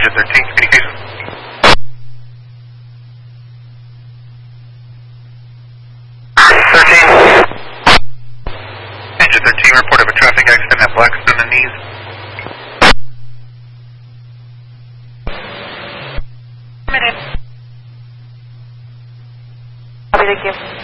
Engine 13, communication. Engine 13, report of a traffic accident at Blackstone and Nees. Minute. I'll be thank you.